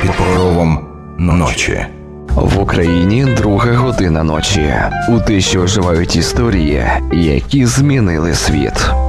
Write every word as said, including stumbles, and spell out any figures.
під покровом ночі. В Україні друга година ночі. У тиші оживають історії, які змінили світ.